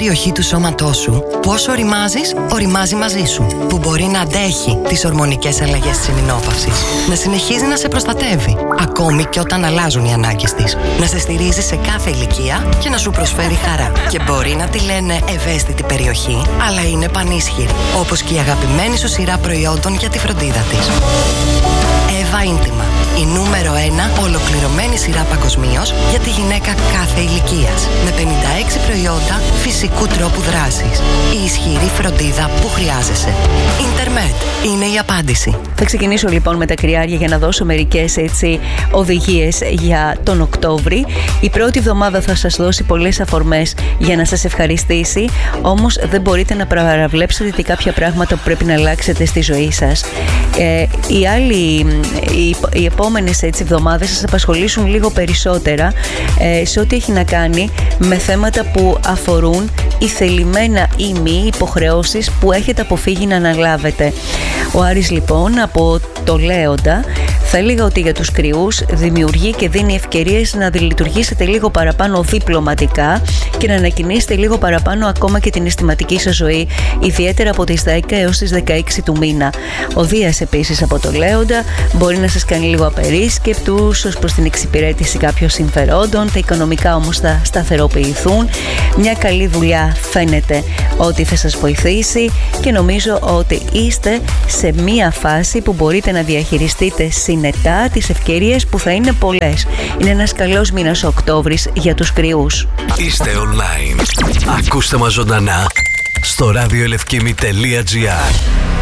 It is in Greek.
περιοχή του σώματός σου που όσο οριμάζεις, οριμάζει μαζί σου. Που μπορεί να αντέχει τις ορμονικές αλλαγές της ημινόπαυσης. Να συνεχίζει να σε προστατεύει, ακόμη και όταν αλλάζουν οι ανάγκες της. Να σε στηρίζει σε κάθε ηλικία και να σου προσφέρει χαρά. Και μπορεί να τη λένε ευαίσθητη περιοχή, αλλά είναι πανίσχυρη. Όπως και η αγαπημένη σου σειρά προϊόντων για τη φροντίδα της. Εύα Ίντιμα. Η νούμερο 1 ολοκληρωμένη σειρά παγκοσμίως για τη γυναίκα κάθε ηλικίας. Με 56 προϊόντα φυσικού τρόπου δράσης. Η ισχυρή φροντίδα που χρειάζεσαι. Ιντερμετ είναι η απάντηση. Θα ξεκινήσω λοιπόν με τα κρυάρια για να δώσω μερικές οδηγίες για τον Οκτώβρη. Η πρώτη εβδομάδα θα σας δώσει πολλές αφορμές για να σας ευχαριστήσει, όμως δεν μπορείτε να παραβλέψετε κάποια πράγματα που πρέπει να αλλάξετε στη ζωή σας. Οι επόμενες εβδομάδες σας απασχολήσουν λίγο περισσότερα σε ό,τι έχει να κάνει με θέματα που αφορούν ή θελημένα ή μη υποχρεώσεις που έχετε αποφύγει να αναλάβετε. Ο Άρης λοιπόν από το Λέοντα θα έλεγα ότι για τους κρυούς δημιουργεί και δίνει ευκαιρίες να λειτουργήσετε λίγο παραπάνω διπλωματικά και να ανακοινήσετε λίγο παραπάνω ακόμα και την αισθηματική σας ζωή, ιδιαίτερα από τις 10 έως τις 16 του μήνα. Ο Δίας επίσης από το Λέοντα μπορεί να σας κάνει λίγο απερίσκεπτους ως προς την εξυπηρέτηση κάποιων συμφερόντων, τα οικονομικά όμως θα σταθεροποιηθούν. Μια καλή δουλειά φαίνεται ότι θα σας βοηθήσει και νομίζω ότι είστε σε μια φάση που μπορείτε να διαχειριστείτε συνετά τις ευκαιρίες που θα είναι πολλές. Είναι ένας καλός μήνας ο Οκτώβρης για τους κρυούς. Είστε online. Ακούστε μας ζωντανά στο radioelefkimi.gr.